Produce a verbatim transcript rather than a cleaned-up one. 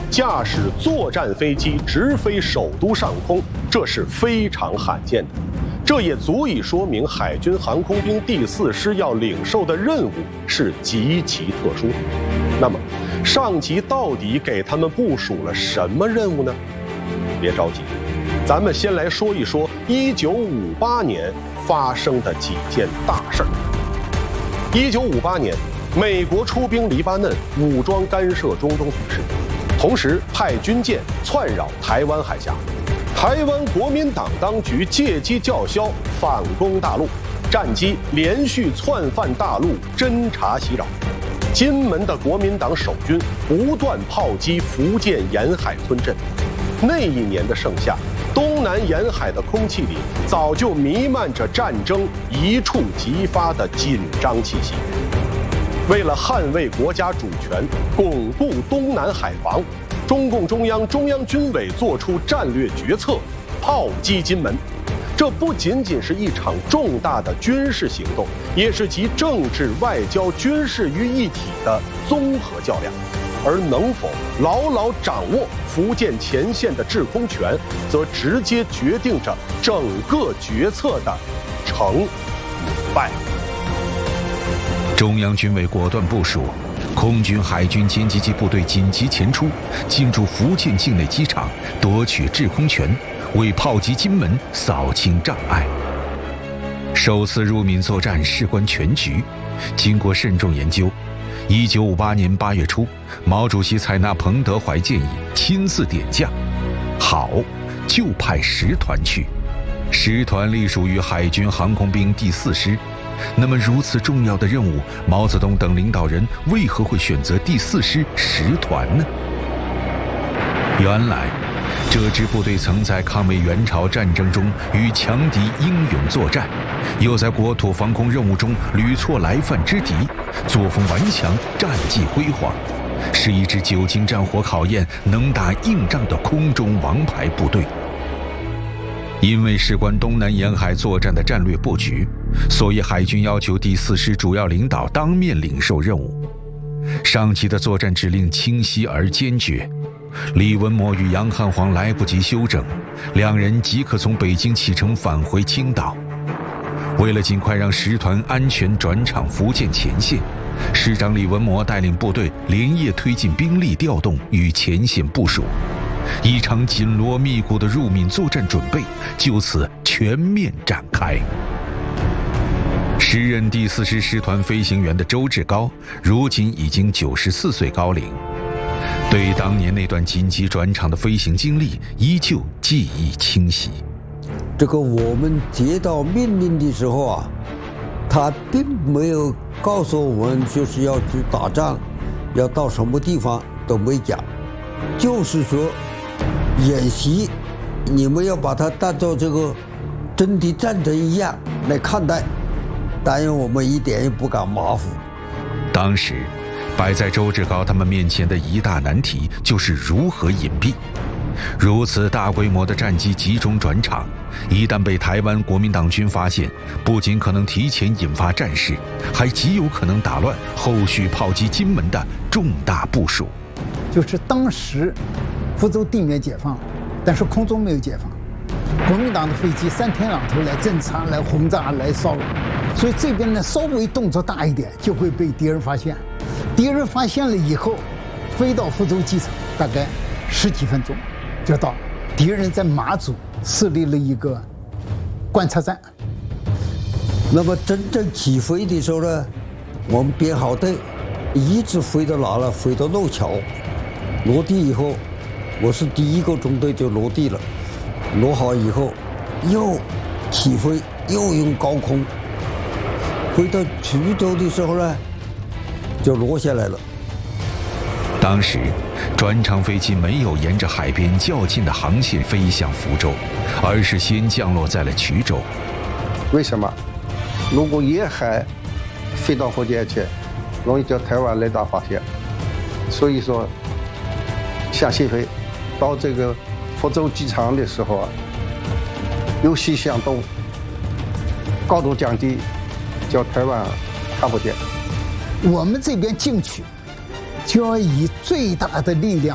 驾驶作战飞机直飞首都上空，这是非常罕见的。这也足以说明海军航空兵第四师要领受的任务是极其特殊。那么，上级到底给他们部署了什么任务呢？别着急，咱们先来说一说一九五八年发生的几件大事儿。一九五八年，美国出兵黎巴嫩，武装干涉中东局势，同时派军舰窜扰台湾海峡。台湾国民党当局借机叫嚣，反攻大陆，战机连续窜犯大陆，侦察袭扰。金门的国民党守军不断炮击福建沿海村镇。那一年的盛夏，东南沿海的空气里早就弥漫着战争一触即发的紧张气息。为了捍卫国家主权，巩固东南海防，中共中央、中央军委作出战略决策，炮击金门。这不仅仅是一场重大的军事行动，也是集政治、外交、军事于一体的综合较量。而能否牢牢掌握福建前线的制空权，则直接决定着整个决策的成与败。 中央军委果断部署，空军、海军歼击机部队紧急前出，进驻福建境内机场，夺取制空权，为炮击金门扫清障碍。首次入闽作战事关全局，经过慎重研究，一九五八年八月初，毛主席采纳彭德怀建议，亲自点将，好，就派十团去。十团隶属于海军航空兵第四师。那么如此重要的任务，毛泽东等领导人为何会选择第四师十团呢？原来，这支部队曾在抗美援朝战争中与强敌英勇作战，又在国土防空任务中屡挫来犯之敌，作风顽强，战绩辉煌，是一支久经战火考验、能打硬仗的空中王牌部队。因为事关东南沿海作战的战略布局，所以海军要求第四师主要领导当面领受任务。上级的作战指令清晰而坚决，李文模与杨汉煌来不及休整，两人即刻从北京启程返回青岛。为了尽快让十团安全转场福建前线，师长李文模带领部队连夜推进兵力调动与前线部署。一场紧锣密鼓的入闽作战准备就此全面展开。时任第四师师团飞行员的周志高，如今已经九十四岁高龄，对当年那段紧急转场的飞行经历依旧记忆清晰。 这个我们接到命令的时候啊，他并没有告诉我们就是要去打仗，要到什么地方都没讲，就是说演习，你们要把它当做这个真的战争一样来看待，但是我们一点也不敢马虎。 当时摆在周志高他们面前的一大难题就是如何隐蔽。如此大规模的战机集中转场，一旦被台湾国民党军发现，不仅可能提前引发战事，还极有可能打乱后续炮击金门的重大部署。 就是当时福州地面解放，但是空中没有解放，国民党的飞机三天两头来侦察、来轰炸、来骚扰，所以这边呢稍微动作大一点就会被敌人发现。敌人发现了以后，飞到福州机场大概十几分钟就到了。敌人在马祖设立了一个观察站。 那么真正起飞的时候呢，我们编好队一直飞到哪了？飞到路桥。落地以后，我是第一个中队就落地了。落好以后，又起飞，又用高空飞到衢州的时候呢，就落下来了。 当时，转场飞机没有沿着海边较近的航线飞向福州，而是先降落在了衢州。 为什么？如果沿海飞到福建去，容易叫台湾雷达发现。所以说，向西飞，到这个福州机场的时候啊，由西向东，高度降低，叫台湾看不见。 我们这边进去，就要以最大的力量